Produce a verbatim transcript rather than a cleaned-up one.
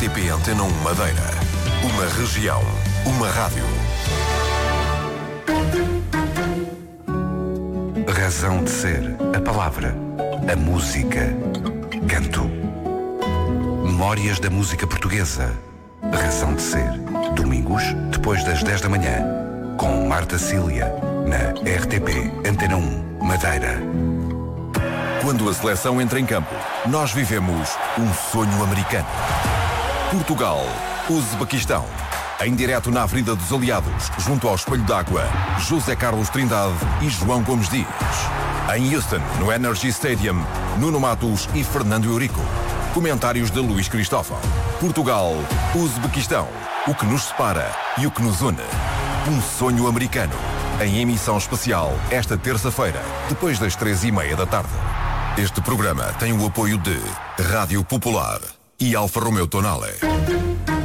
T P Antena um Madeira. Uma região, uma rádio. Razão de ser, a palavra, a música, canto. Memórias da música portuguesa. Razão de ser. Domingos, depois das dez da manhã, com Marta Cília, na R T P Antena um Madeira. Quando a seleção entra em campo, nós vivemos um sonho americano. Portugal, Uzbequistão. Em direto na Avenida dos Aliados, junto ao Espelho d'Água, José Carlos Trindade e João Gomes Dias. Em Houston, no Energy Stadium, Nuno Matos e Fernando Eurico. Comentários de Luís Cristóvão. Portugal, Uzbequistão. O que nos separa e o que nos une. Um sonho americano. Em emissão especial, esta terça-feira, depois das três e meia da tarde. Este programa tem o apoio de Rádio Popular e Alfa Romeo Tonale.